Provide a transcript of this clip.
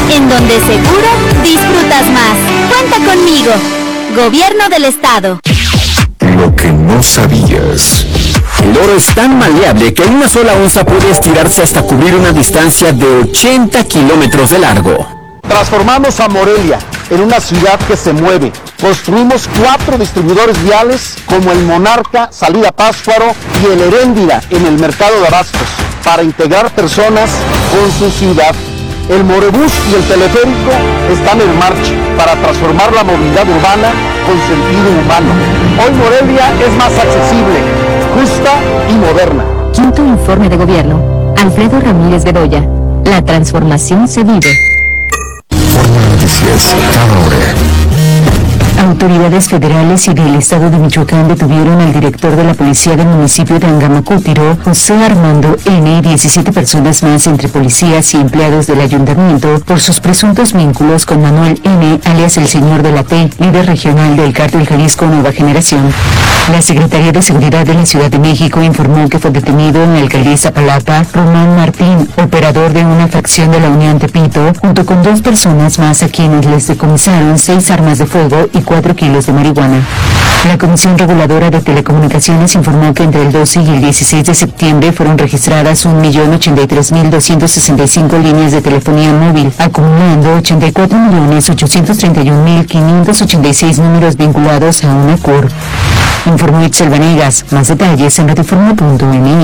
en donde seguro disfrutas más. Cuenta conmigo. Gobierno del Estado. Lo que no sabías. El oro es tan maleable que una sola onza puede estirarse hasta cubrir una distancia de 80 kilómetros de largo. Transformamos a Morelia en una ciudad que se mueve. Construimos 4 distribuidores viales como el Monarca, Salida Pátzcuaro y el Heréndira en el mercado de abastos para integrar personas con su ciudad. El Morebús y el teleférico están en marcha para transformar la movilidad urbana con sentido humano. Hoy Morelia es más accesible, justa y moderna. Quinto informe de gobierno. Alfredo Ramírez Bedoya. La transformación se vive. Noticias cada hora. Autoridades federales y del estado de Michoacán detuvieron al director de la policía del municipio de Angamacútiro, José Armando N., y 17 personas más entre policías y empleados del ayuntamiento por sus presuntos vínculos con Manuel N., alias el Señor de la T., líder regional del Cártel Jalisco Nueva Generación. La Secretaría de Seguridad de la Ciudad de México informó que fue detenido en la alcaldía Iztapalapa Román Martín, operador de una facción de la Unión Tepito, junto con 2 personas más a quienes les decomisaron 6 armas de fuego y 4 kilos de marihuana. La Comisión Reguladora de Telecomunicaciones informó que entre el 12 y el 16 de septiembre fueron registradas 1.083.265 líneas de telefonía móvil, acumulando 84.831.586 números vinculados a una CUR. Informó Itzel Vanegas. Más detalles en radioinforma.mx.